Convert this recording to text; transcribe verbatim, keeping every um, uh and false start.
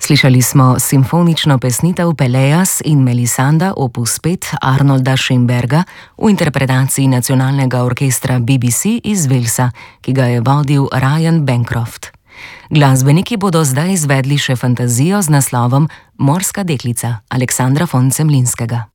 Slišali smo simfonično pesnitev Peleas in Melisanda opus pet Arnolda Schoenberga v interpretaciji Nacionalnega orkestra B B C iz Walesa, ki ga je vodil Ryan Bancroft. Glasbeniki bodo zdaj izvedli še fantazijo z naslovom Morska deklica Aleksandra von Zemlinskega.